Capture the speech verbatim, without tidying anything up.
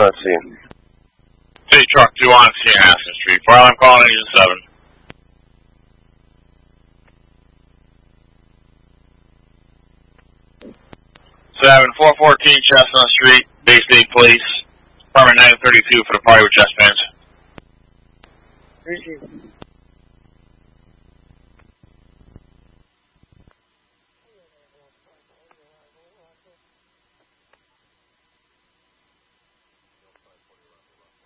Chestnut scene. City truck two on scene, Aston Street. Fire alarm calling engine seven. Seven four fourteen Chestnut Street, Bay State Police. Department nine thirty-two for the party with chest pains. Thank you.